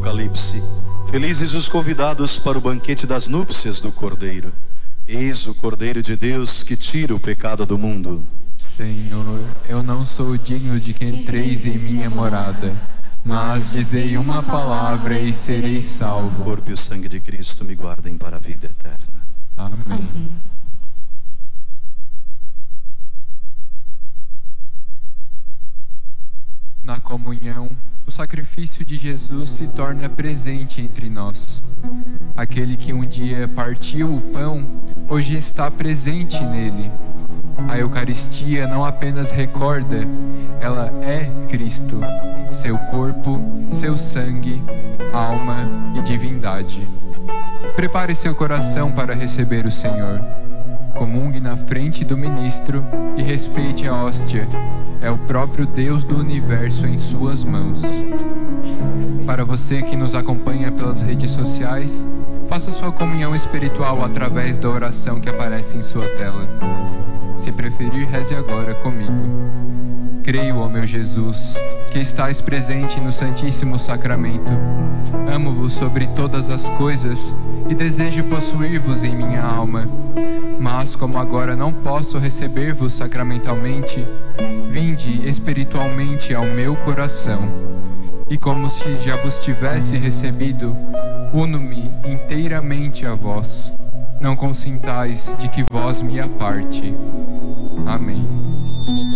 Apocalipse: felizes os convidados para o banquete das núpcias do Cordeiro. Eis o Cordeiro de Deus que tira o pecado do mundo. Senhor, eu não sou digno de que entreis em minha morada, mas dizei uma palavra e serei salvo. O corpo e o sangue de Cristo me guardem para a vida eterna. Amém. Na comunhão, o sacrifício de Jesus se torna presente entre nós. Aquele que um dia partiu o pão, hoje está presente nele. A Eucaristia não apenas recorda, ela é Cristo, seu corpo, seu sangue, alma e divindade. Prepare seu coração para receber o Senhor. Comungue na frente do ministro e respeite a hóstia. É o próprio Deus do universo em suas mãos. Para você que nos acompanha pelas redes sociais, faça sua comunhão espiritual através da oração que aparece em sua tela. Se preferir, reze agora comigo. Creio, ó meu Jesus, que estais presente no Santíssimo Sacramento. Amo-vos sobre todas as coisas e desejo possuir-vos em minha alma. Mas, como agora não posso receber-vos sacramentalmente, vinde espiritualmente ao meu coração. E como se já vos tivesse recebido, uno-me inteiramente a vós. Não consintais de que vós me aparte. Amém.